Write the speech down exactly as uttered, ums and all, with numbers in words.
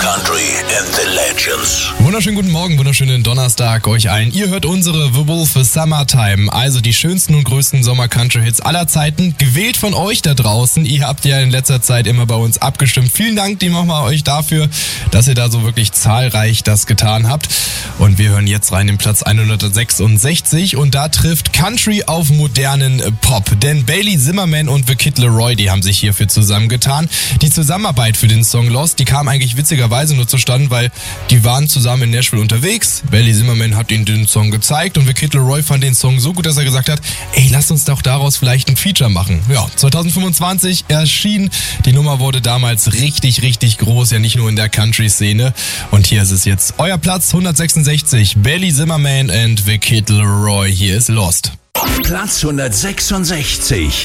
Country and the Legends. Wunderschönen guten Morgen, wunderschönen Donnerstag euch allen. Ihr hört unsere The Wolf Summertime, also die schönsten und größten Sommer-Country-Hits aller Zeiten, gewählt von euch da draußen. Ihr habt ja in letzter Zeit immer bei uns abgestimmt. Vielen Dank, die nochmal euch dafür, dass ihr da so wirklich zahlreich das getan habt. Und wir hören jetzt rein in Platz hundertsechsundsechzig und da trifft Country auf modernen Pop. Denn Bailey Zimmerman und The Kid Laroi, die haben sich hierfür zusammengetan. Die Zusammenarbeit für den Song Lost, die kam eigentlich witzigerweise nur zustande, weil die waren zusammen in Nashville unterwegs. Bailey Zimmerman hat ihnen den Song gezeigt und The Kid Laroi fand den Song so gut, dass er gesagt hat, ey, lasst uns doch daraus vielleicht ein Feature machen. Ja, zweitausendfünfundzwanzig erschien. Die Nummer wurde damals richtig, richtig groß, ja nicht nur in der Country-Szene. Und hier ist es jetzt euer Platz hundertsechsundsechzig. Bailey Zimmerman and The Kid Laroi. Hier ist Lost. Platz hundertsechsundsechzig.